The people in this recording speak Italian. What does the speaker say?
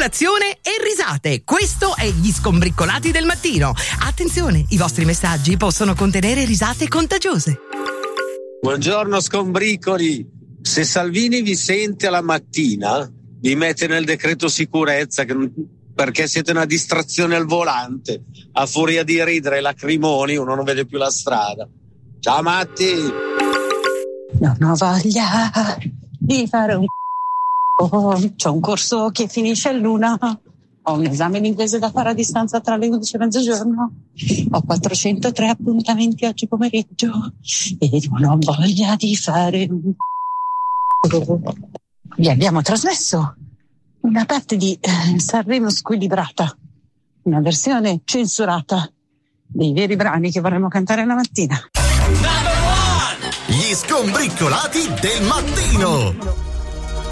colazione e risate. Questo è Gli Scombriccolati del Mattino. Attenzione, i vostri messaggi possono contenere risate contagiose. Buongiorno scombriccoli. Se Salvini vi sente alla mattina, vi mette nel decreto sicurezza perché siete una distrazione al volante. A furia di ridere lacrimoni uno non vede più la strada. Ciao Matti. Non ho voglia di fare c'ho un corso che finisce all'una, ho un esame di inglese da fare a distanza tra le 11 e mezzogiorno, ho 403 appuntamenti oggi pomeriggio e non ho voglia di fare Vi abbiamo trasmesso una parte di Sanremo squilibrata, una versione censurata dei veri brani che vorremmo cantare la mattina. Gli Scombriccolati del Mattino.